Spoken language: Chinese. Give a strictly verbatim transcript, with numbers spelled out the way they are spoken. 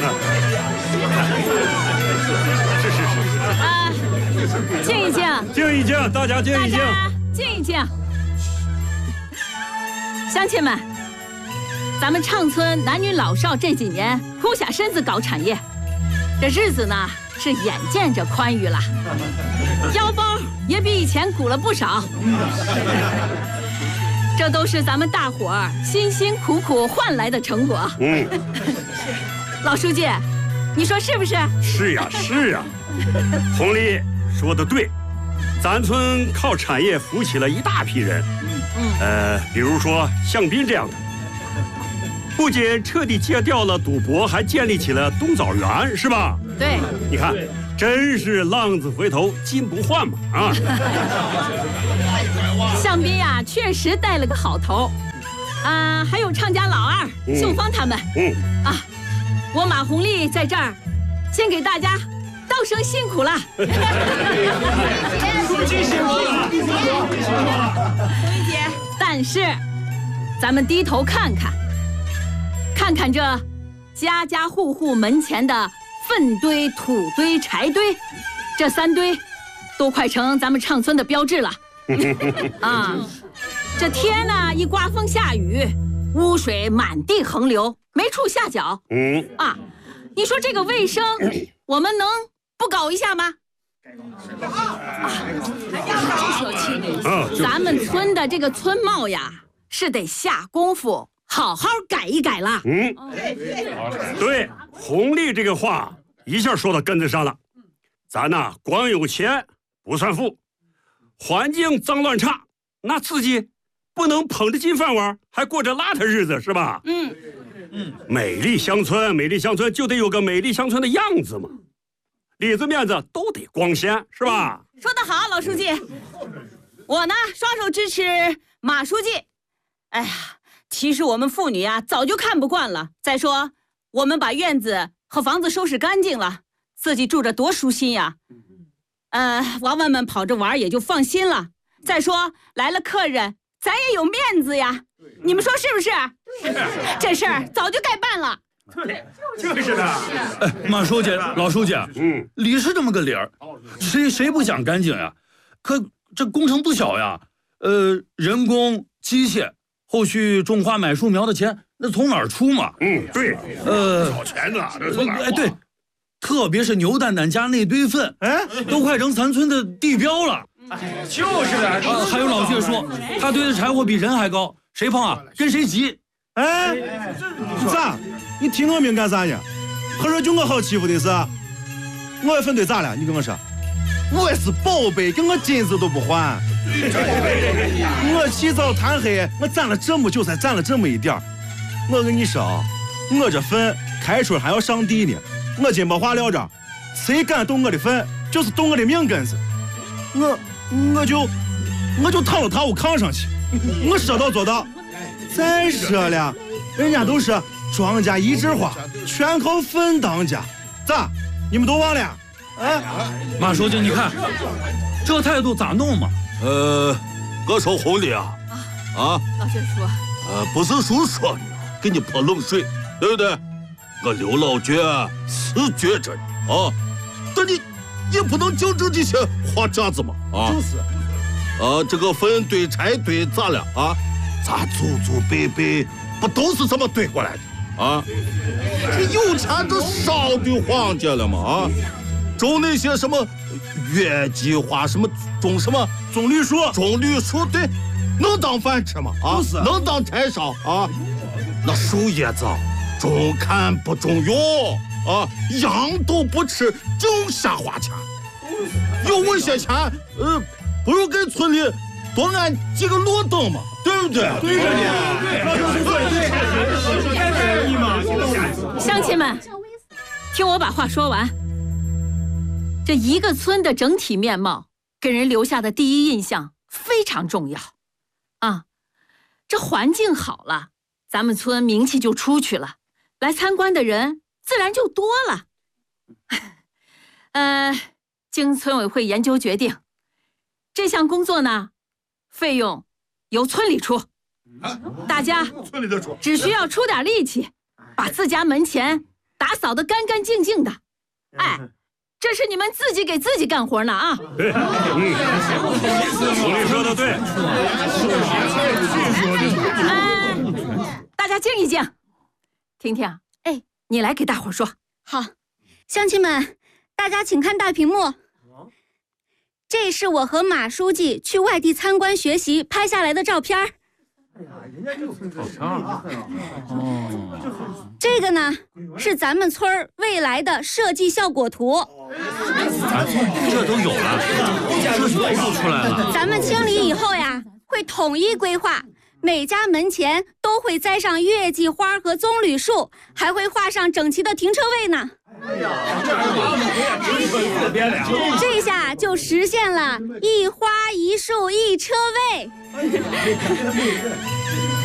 是是是。 啊，静一静， 静一静，大家静一静， 静一静。乡亲们，咱们畅村男女老少这几年扑下身子搞产业，这日子呢是眼见着宽裕了，腰包也比以前鼓了不少。这都是咱们大伙儿辛辛苦苦换来的成果。 嗯， 老书记，你说是不是？ 是呀，是呀。红丽说的对，咱村靠产业扶起了一大批人。嗯，呃，比如说向斌这样的，不仅彻底戒掉了赌博，还建立起了冬枣园，是吧？ 对。 你看，真是浪子回头金不换嘛！啊。 向斌呀，确实带了个好头，啊，还有畅家老二、嗯、秀芳他们，嗯啊，我马红丽在这儿，先给大家道声辛苦了。 书记辛苦了，辛苦了，红丽姐。但是，咱们低头看看，看看这家家户户门前的粪堆、土堆、柴堆，这三堆，都快成咱们畅村的标志了。啊，这天呢一刮风下雨，污水满地横流，没处下脚。嗯啊，你说这个卫生，我们能不搞一下吗？啊，咱们村的这个村貌呀，是得下功夫，好好改一改了。嗯， 对，红丽这个话一下说到根子上了。咱呐，光有钱不算富。环境脏乱差，那自己不能捧着金饭碗还过着邋遢日子，是吧？嗯嗯，美丽乡村，美丽乡村就得有个美丽乡村的样子嘛，里子面子都得光鲜，是吧？ 说得好，老书记，我呢双手支持马书记。哎呀，其实我们妇女呀早就看不惯了。再说，我们把院子和房子收拾干净了，自己住着多舒心呀。呃，娃娃们跑着玩也就放心了。再说来了客人，咱也有面子呀。你们说是不是？这事儿早就该办了。 对，就是的。 哎，马书记、老书记，嗯，理是这么个理儿，谁谁不想干净呀？可这工程不小呀。呃，人工、机械，后续种花买树苗的钱，那从哪儿出嘛？ 嗯，对。 呃， 找钱呢，这从哪儿？ 哎，对。特别是牛蛋蛋加那堆粪，哎，都快成咱村的地标了。 哎，就是的。 啊，还有老薛说，他堆的柴火比人还高，谁碰啊，跟谁急。 哎，咋？你提我名干啥呢？还说就我好欺负的是？我的粪堆咋了？你跟我说。我是宝贝，跟我金子都不换。我起早贪黑，我攒了这么久才攒了这么一点儿。我跟你说啊，我这粪开春还要上地呢。我今把话撂这儿，谁敢动我的粪，就是动我的命根子。我我就我就躺到他屋炕上去，我说到做到。再说了，人家都是庄稼一枝花，全靠粪当家，咋？你们都忘了？啊， 马书记，你看这态度咋弄嘛？ 呃，我说红丽啊，啊， 老薛说， 呃，不是叔说你，给你泼冷水，对不对？我刘老觉是觉着你啊，但你也不能就这这些话架子嘛啊！ 就是， 啊，这个粪堆、柴堆咋了啊？咱祖祖辈辈不都是这么堆过来的啊？这有钱这少对皇家了嘛啊？种那些什么月季花，什么种什么种绿树， 种绿树，对，能当饭吃吗？啊， 就是， 能当柴烧啊？那树叶子。中看不中用啊，羊都不吃，净瞎花钱。有那些钱，呃，不如给村里多安几个路灯嘛，对不对？ 对着你， 对，乡亲们，听我把话说完。这一个村的整体面貌，给人留下的第一印象非常重要啊。这环境好了，咱们村名气就出去了。来参观的人自然就多了。呃，经村委会研究决定，这项工作呢，费用由村里出，大家只需要出点力气，把自家门前打扫得干干净净的。哎，这是你们自己给自己干活呢啊！ 对，嗯，红丽说的对。 哎，大家静一静，婷婷，哎，你来给大伙说。 好，乡亲们，大家请看大屏幕。这是我和马书记去外地参观学习拍下来的照片。哎呀，人家就照片哦。这个呢，是咱们村未来的设计效果图。 这都有了，这都出来了。 咱们清理以后呀，会统一规划，每家门前都会栽上月季花和棕榈树，还会画上整齐的停车位呢。这下就实现了一花一树一车位。